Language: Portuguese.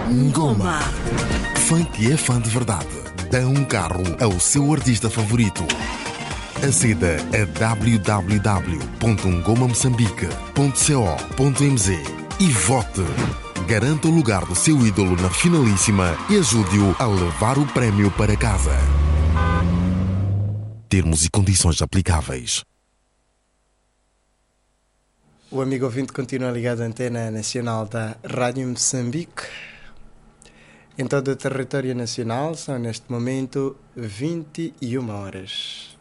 Ngoma. Fã que é fã de verdade, dá um carro ao seu artista favorito. Aceda a www.ngomamoçambique.co.mz e vote. Garanta o lugar do seu ídolo na finalíssima e ajude-o a levar o prémio para casa. Termos e condições aplicáveis. O amigo ouvinte continua ligado à antena nacional da Rádio Moçambique. Em todo o território nacional são neste momento 21 horas.